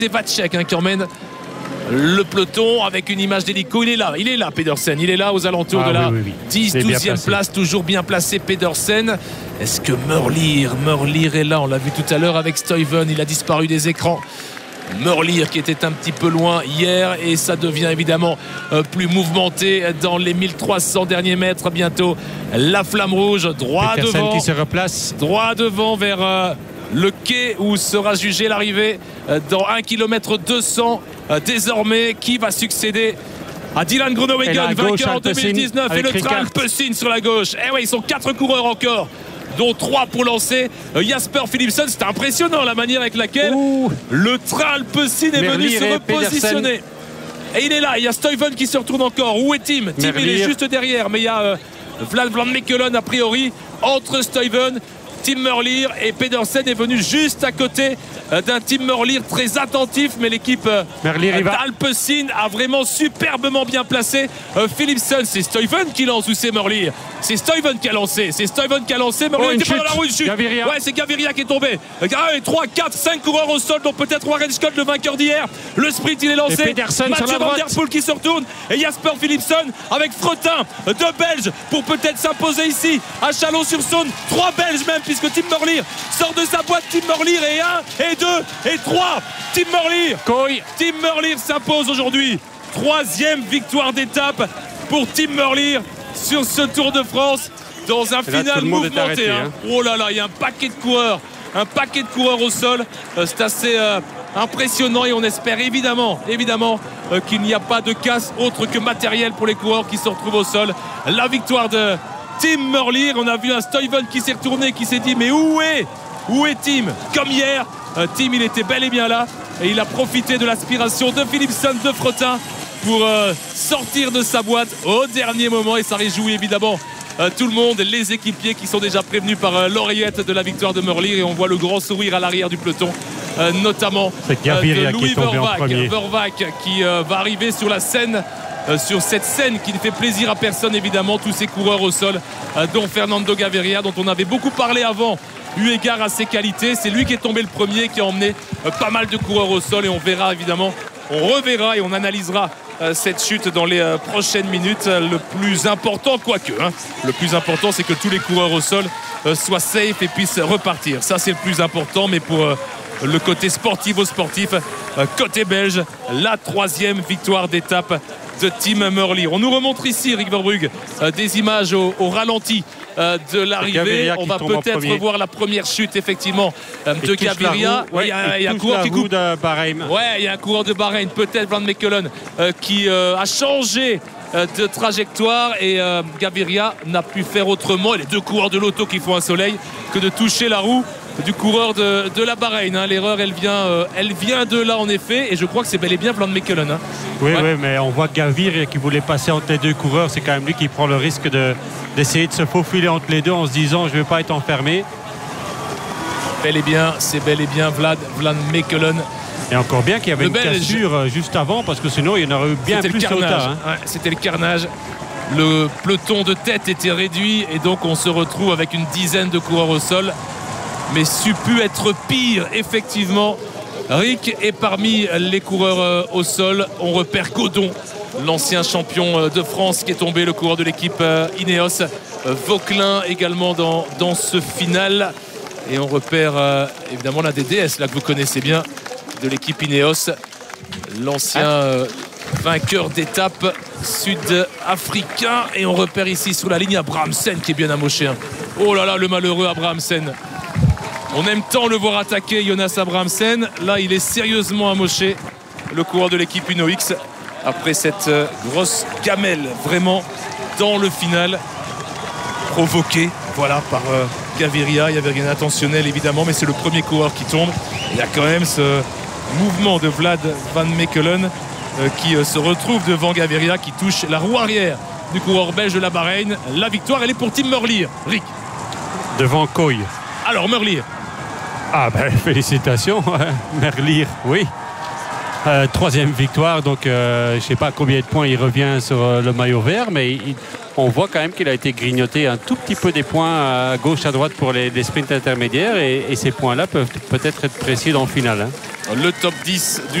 Vacek qui emmène le peloton avec une image d'hélico. Il est là Pedersen, il est là aux alentours de la 10-12e place, toujours bien placé Pedersen. Est-ce que Merlier est là? On l'a vu tout à l'heure avec Stuyven, il a disparu des écrans. Merlier qui était un petit peu loin hier, et ça devient évidemment plus mouvementé dans les 1300 derniers mètres. Bientôt la flamme rouge, droit Petersen devant, qui se replace, droit devant vers le quai où sera jugée l'arrivée dans 1 km 200 désormais. Qui va succéder à Dylan Groenewegen, vainqueur en 2019, et le Tralpecin sur la gauche. Eh ouais, ils sont 4 coureurs encore, dont 3 pour lancer. Jasper Philipsen, c'était impressionnant la manière avec laquelle le Tralpecin est venu se repositionner. Et il est là, il y a Stuyven qui se retourne encore. Où est Tim? Tim, il est juste derrière, mais il y a Vlad Van Mechelen a priori entre Stuyven. Tim Merlier, et Pedersen est venu juste à côté d'un Tim Merlier très attentif, mais l'équipe d'Alpecin a vraiment superbement bien placé Philipsen. C'est Stuyven qui lance ou c'est Merlier? C'est Stuyven qui a lancé, Merlier était pas dans la roue, une chute. Gaviria. Ouais, c'est Gaviria qui est tombé. 3, 4, 5 coureurs au sol, dont peut-être Warren Scott, le vainqueur d'hier. Le sprint il est lancé, Mathieu Van Der Poel qui se retourne, et Jasper Philipsen avec Fretin, 2 Belges pour peut-être s'imposer ici à Chalon-sur-Saône. 3 Belges même, puisque Tim Merlier sort de sa boîte. Tim Merlier, et 1, et 2, et 3. Tim Merlier s'impose aujourd'hui. 3e victoire d'étape pour Tim Merlier sur ce Tour de France, dans un final mouvementé. Oh là là, il y a un paquet de coureurs au sol. C'est assez impressionnant, et on espère évidemment qu'il n'y a pas de casse autre que matériel pour les coureurs qui se retrouvent au sol. La victoire de Tim Merlier. On a vu un Stuyven qui s'est retourné, qui s'est dit mais où est Tim? Comme hier, Tim il était bel et bien là, et il a profité de l'aspiration de Philipsen, de Fretin, pour sortir de sa boîte au dernier moment, et ça réjouit évidemment tout le monde, les équipiers qui sont déjà prévenus par l'oreillette de la victoire de Merlier, et on voit le grand sourire à l'arrière du peloton, notamment de Louis Vervaek qui va arriver sur la scène. Sur cette scène qui ne fait plaisir à personne évidemment, tous ces coureurs au sol, dont Fernando Gaviria, dont on avait beaucoup parlé avant eu égard à ses qualités. C'est lui qui est tombé le premier, qui a emmené pas mal de coureurs au sol, et on verra évidemment, on reverra et on analysera cette chute dans les prochaines minutes. Le plus important, le plus important, c'est que tous les coureurs au sol soient safe et puissent repartir. Ça c'est le plus important, mais pour le côté sportif, côté belge, la 3e victoire d'étape de Tim Merlier. On nous remontre ici, Rick Verbrugge, des images au ralenti de l'arrivée. On va peut-être voir la première chute effectivement de Gaviria. Il y a un coureur qui coupe de Bahreïn. Il y a un coureur de Bahreïn, peut-être Van Mechelen, qui a changé de trajectoire, et Gaviria n'a pu faire autrement, et les 2 coureurs de l'auto qui font un soleil, que de toucher la roue du coureur de la Bahreïn. L'erreur elle vient de là en effet, et je crois que c'est bel et bien Van Mechelen. Oui, mais on voit Gaviria qui voulait passer entre les 2 coureurs. C'est quand même lui qui prend le risque d'essayer de se faufiler entre les 2 en se disant je ne vais pas être enfermé. C'est bel et bien Van Mechelen. Et encore bien qu'il y avait une cassure juste avant, parce que sinon il y en aurait eu bien plus au tas. C'était le carnage. Le peloton de tête était réduit, et donc on se retrouve avec une dizaine de coureurs au sol. Mais pu être pire effectivement, Rick. Et parmi les coureurs au sol, on repère Godon, l'ancien champion de France, qui est tombé, le coureur de l'équipe Ineos. Vauquelin également dans ce final, et on repère évidemment la DDS là, que vous connaissez bien, de l'équipe Ineos, l'ancien vainqueur d'étape sud-africain. Et on repère ici sous la ligne Abrahamsen qui est bien amoché. Oh là là, le malheureux Abrahamsen. On aime tant le voir attaquer, Jonas Abrahamsen. Là, il est sérieusement amoché, le coureur de l'équipe Uno X, après cette grosse gamelle vraiment dans le final, provoquée par Gaviria. Il n'y avait rien d'intentionnel évidemment, mais c'est le premier coureur qui tombe. Il y a quand même ce mouvement de Vlad Van Mechelen qui se retrouve devant Gaviria, qui touche la roue arrière du coureur belge de la Bahreïn. La victoire, elle est pour Tim Merlier. Rick. Devant Coy. Alors Merlier. Félicitations Merlier, oui. 3e victoire, donc je ne sais pas combien de points il revient sur le maillot vert, mais on voit quand même qu'il a été grignoté un tout petit peu des points à gauche, à droite pour les sprints intermédiaires, et ces points-là peuvent peut-être être précieux dans le final. le top 10 du